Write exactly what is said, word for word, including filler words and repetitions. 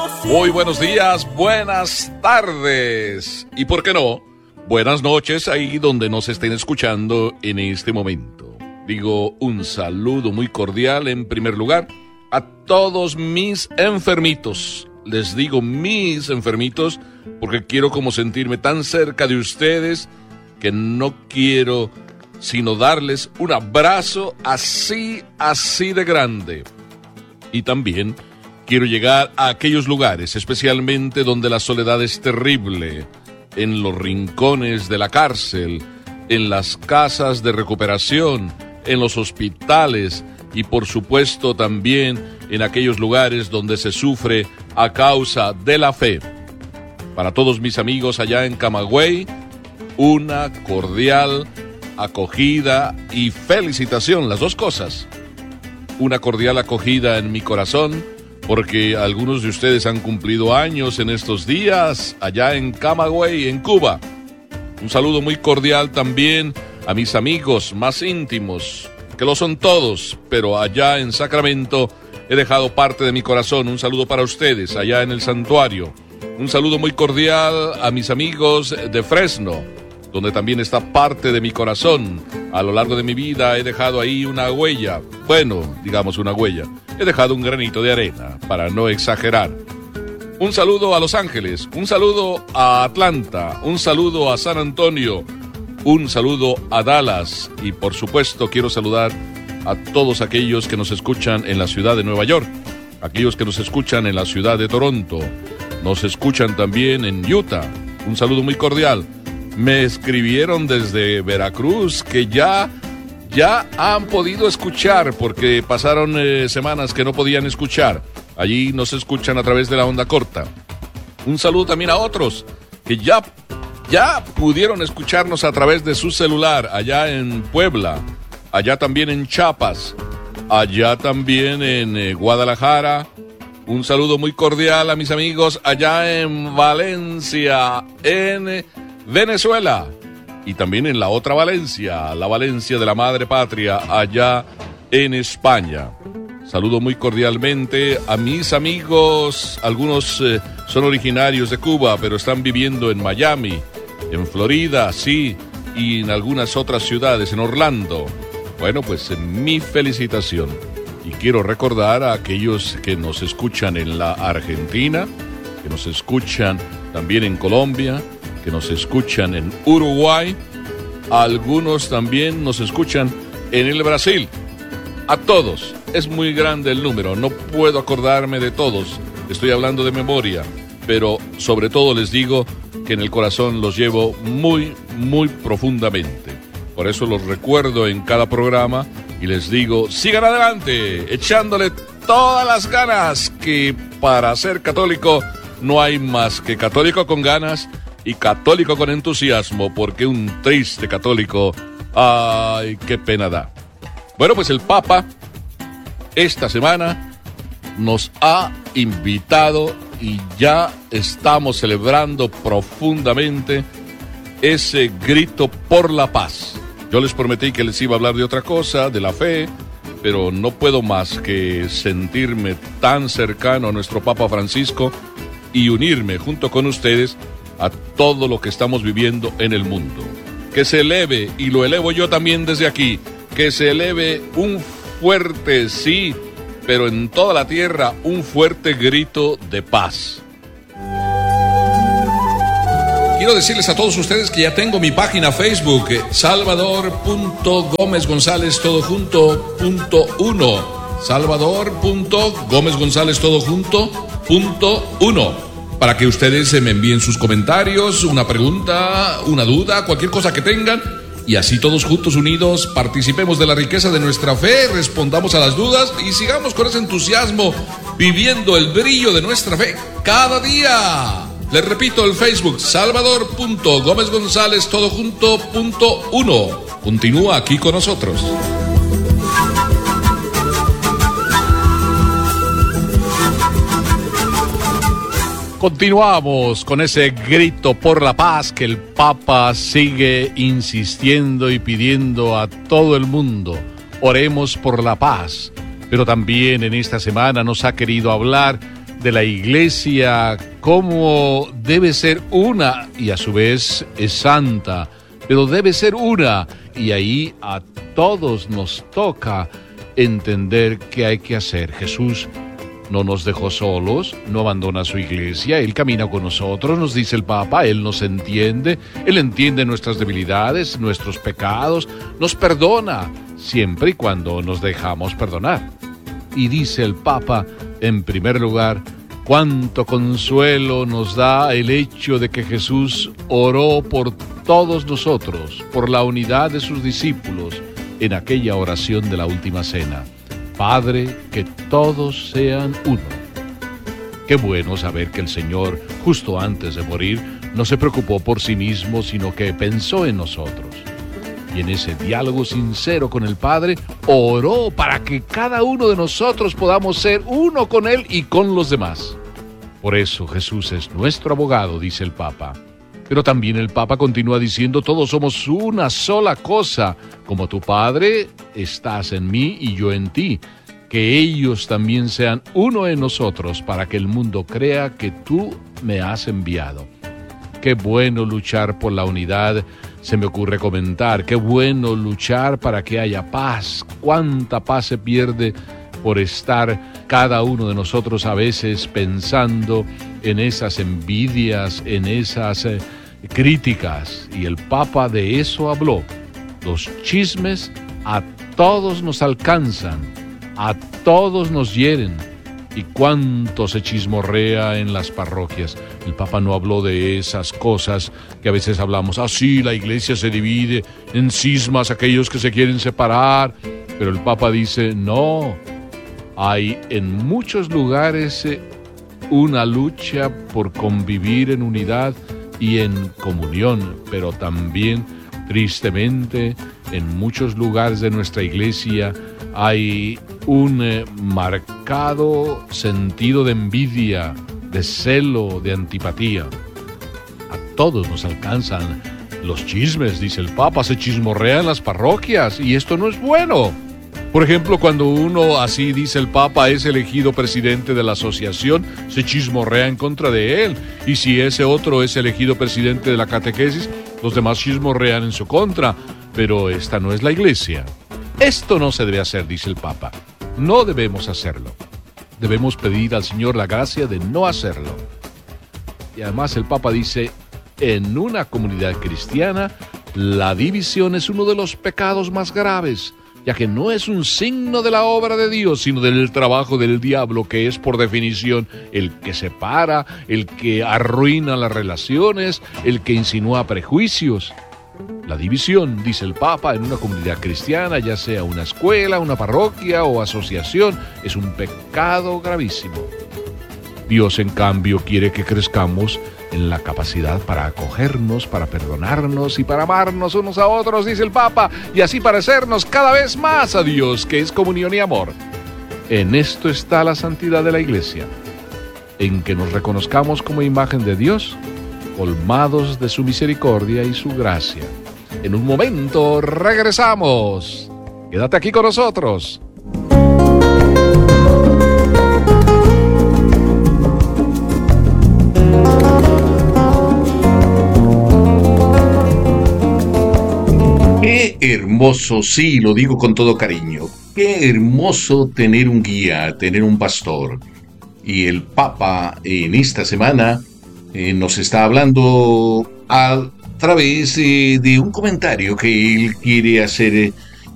Muy buenos días, buenas tardes y, ¿por qué no?, buenas noches ahí donde nos estén escuchando en este momento. Digo un saludo muy cordial en primer lugar a todos mis enfermitos. Les digo mis enfermitos porque quiero como sentirme tan cerca de ustedes que no quiero sino darles un abrazo así, así de grande. Y también quiero llegar a aquellos lugares, especialmente donde la soledad es terrible, en los rincones de la cárcel, en las casas de recuperación, en los hospitales y por supuesto también en aquellos lugares donde se sufre a causa de la fe. Para todos mis amigos allá en Camagüey, una cordial acogida y felicitación, las dos cosas. Una cordial acogida en mi corazón, porque algunos de ustedes han cumplido años en estos días allá en Camagüey, en Cuba. Un saludo muy cordial también a mis amigos más íntimos, que lo son todos, pero allá en Sacramento he dejado parte de mi corazón. Un saludo para ustedes allá en el santuario. Un saludo muy cordial a mis amigos de Fresno, donde también está parte de mi corazón. A lo largo de mi vida he dejado ahí una huella, bueno, digamos una huella. He dejado un granito de arena, para no exagerar. Un saludo a Los Ángeles, un saludo a Atlanta, un saludo a San Antonio, un saludo a Dallas y por supuesto quiero saludar a todos aquellos que nos escuchan en la ciudad de Nueva York, aquellos que nos escuchan en la ciudad de Toronto, nos escuchan también en Utah. Un saludo muy cordial. Me escribieron desde Veracruz que ya, ya han podido escuchar porque pasaron eh, semanas que no podían escuchar. Allí nos escuchan a través de la onda corta. Un saludo también a otros que ya, ya pudieron escucharnos a través de su celular allá en Puebla, allá también en Chiapas, allá también en eh, Guadalajara. Un saludo muy cordial a mis amigos allá en Valencia, en Venezuela, y también en la otra Valencia, la Valencia de la Madre Patria, allá en España. Saludo muy cordialmente a mis amigos, algunos eh, son originarios de Cuba, pero están viviendo en Miami, en Florida, sí, y en algunas otras ciudades, en Orlando. Bueno, pues mi felicitación. Y quiero recordar a aquellos que nos escuchan en la Argentina, que nos escuchan también en Colombia, que nos escuchan en Uruguay, algunos también nos escuchan en el Brasil. A todos, es muy grande el número, no puedo acordarme de todos, estoy hablando de memoria, pero sobre todo les digo que en el corazón los llevo muy, muy profundamente. Por eso los recuerdo en cada programa y les digo, sigan adelante, echándole todas las ganas, que para ser católico no hay más que católico con ganas y católico con entusiasmo, porque un triste católico, ay, qué pena da. Bueno, pues el Papa esta semana nos ha invitado y ya estamos celebrando profundamente ese grito por la paz. Yo les prometí que les iba a hablar de otra cosa, de la fe, pero no puedo más que sentirme tan cercano a nuestro Papa Francisco y unirme junto con ustedes a todo lo que estamos viviendo en el mundo. Que se eleve, y lo elevo yo también desde aquí, que se eleve un fuerte, sí, pero en toda la tierra, un fuerte grito de paz. Quiero decirles a todos ustedes que ya tengo mi página Facebook, salvador punto gómez gonzález todo junto punto uno. salvador punto gómez gonzález todo junto punto uno. Para que ustedes me envíen sus comentarios, una pregunta, una duda, cualquier cosa que tengan, y así todos juntos unidos participemos de la riqueza de nuestra fe, respondamos a las dudas y sigamos con ese entusiasmo viviendo el brillo de nuestra fe cada día. Les repito, el Facebook, salvador punto gómez gonzález todo junto punto uno. Continúa aquí con nosotros. Continuamos con ese grito por la paz que el Papa sigue insistiendo y pidiendo a todo el mundo. Oremos por la paz. Pero también en esta semana nos ha querido hablar de la iglesia, cómo debe ser una y a su vez es santa, pero debe ser una y ahí a todos nos toca entender qué hay que hacer. Jesús no nos dejó solos, no abandona su iglesia, Él camina con nosotros, nos dice el Papa, Él nos entiende, Él entiende nuestras debilidades, nuestros pecados, nos perdona, siempre y cuando nos dejamos perdonar. Y dice el Papa, en primer lugar, cuánto consuelo nos da el hecho de que Jesús oró por todos nosotros, por la unidad de sus discípulos, en aquella oración de la última cena. Padre, que todos sean uno. Qué bueno saber que el Señor, justo antes de morir, no se preocupó por sí mismo, sino que pensó en nosotros. Y en ese diálogo sincero con el Padre, oró para que cada uno de nosotros podamos ser uno con Él y con los demás. Por eso Jesús es nuestro abogado, dice el Papa. Pero también el Papa continúa diciendo, todos somos una sola cosa, como tu Padre estás en mí y yo en ti, que ellos también sean uno en nosotros para que el mundo crea que tú me has enviado. Qué bueno luchar por la unidad, se me ocurre comentar, qué bueno luchar para que haya paz, cuánta paz se pierde por estar cada uno de nosotros a veces pensando en esas envidias, en esas eh, críticas, y el Papa de eso habló. Los chismes a todos nos alcanzan, a todos nos hieren, y cuánto se chismorrea en las parroquias. El Papa no habló de esas cosas que a veces hablamos, ah sí, la iglesia se divide en cismas, aquellos que se quieren separar, pero el Papa dice, no, hay en muchos lugares eh, una lucha por convivir en unidad y en comunión, pero también, tristemente, en muchos lugares de nuestra iglesia hay un eh, marcado sentido de envidia, de celo, de antipatía. A todos nos alcanzan los chismes, dice el Papa, se chismorrea en las parroquias y esto no es bueno. Por ejemplo, cuando uno, así dice el Papa, es elegido presidente de la asociación, se chismorrea en contra de él. Y si ese otro es elegido presidente de la catequesis, los demás chismorrean en su contra. Pero esta no es la iglesia. Esto no se debe hacer, dice el Papa. No debemos hacerlo. Debemos pedir al Señor la gracia de no hacerlo. Y además el Papa dice, en una comunidad cristiana, la división es uno de los pecados más graves, ya que no es un signo de la obra de Dios, sino del trabajo del diablo, que es por definición el que separa, el que arruina las relaciones, el que insinúa prejuicios. La división, dice el Papa, en una comunidad cristiana, ya sea una escuela, una parroquia o asociación, es un pecado gravísimo. Dios, en cambio, quiere que crezcamos en la capacidad para acogernos, para perdonarnos y para amarnos unos a otros, dice el Papa, y así parecernos cada vez más a Dios, que es comunión y amor. En esto está la santidad de la Iglesia, en que nos reconozcamos como imagen de Dios, colmados de su misericordia y su gracia. En un momento regresamos. Quédate aquí con nosotros. Qué hermoso, sí, lo digo con todo cariño, qué hermoso tener un guía, tener un pastor. Y el Papa en esta semana eh, nos está hablando a través eh, de un comentario que él quiere hacer eh,